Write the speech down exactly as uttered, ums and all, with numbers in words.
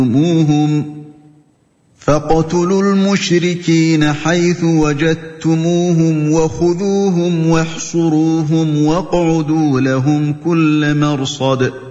فاقتلوا المشركين حيث وجدتموهم وخذوهم واحصروهم واقعدوا لهم كل مرصد